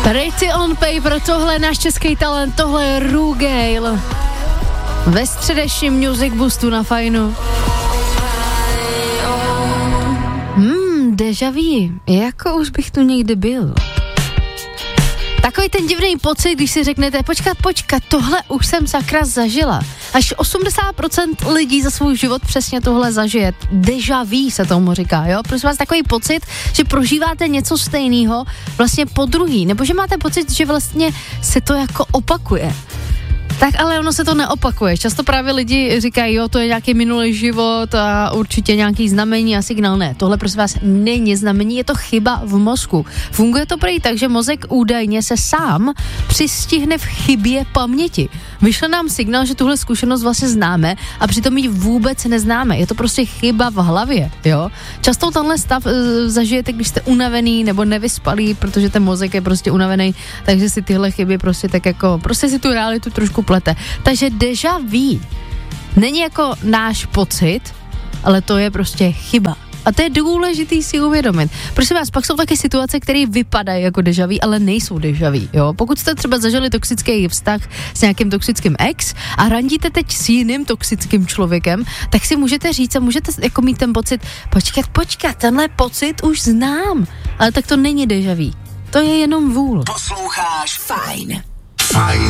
Pretty on Paper, tohle je náš český talent, tohle je Rugale. Ve středečním Music Boostu na Fajnu. Déjà vu, jako už bych tu někdy byl. Takový ten divný pocit, když si řeknete, počkat, tohle už jsem sakra zažila. Až 80% lidí za svůj život přesně tohle zažije. Déjà vu se tomu říká, jo? Prosím vás, takový pocit, že prožíváte něco stejného vlastně po druhý, nebo že máte pocit, že vlastně se to jako opakuje. Tak ale ono se to neopakuje. Často právě lidi říkají, jo, to je nějaký minulý život a určitě nějaký znamení a signál. Ne, tohle prosím vás není znamení, je to chyba v mozku. Funguje to prý tak, že mozek údajně se sám přistihne v chybě paměti. Vyšle nám signál, že tuhle zkušenost vlastně známe a přitom ji vůbec neznáme. Je to prostě chyba v hlavě, jo. Často tenhle stav zažijete, když jste unavený nebo nevyspalý, protože ten mozek je prostě unavený, takže si tyhle chyby prostě tak jako, prostě si tu realitu trošku plete. Takže déjà vu není jako náš pocit, ale to je prostě chyba. A to je důležitý si uvědomit. Prosím vás, pak jsou taky situace, které vypadají jako déjà vu, ale nejsou déjà vu, jo. Pokud jste třeba zažili toxický vztah s nějakým toxickým ex a randíte teď s jiným toxickým člověkem, tak si můžete říct a můžete jako mít ten pocit, počkat, tenhle pocit už znám, ale tak to není déjà vu. To je jenom vůl. Posloucháš Fajn. Fajn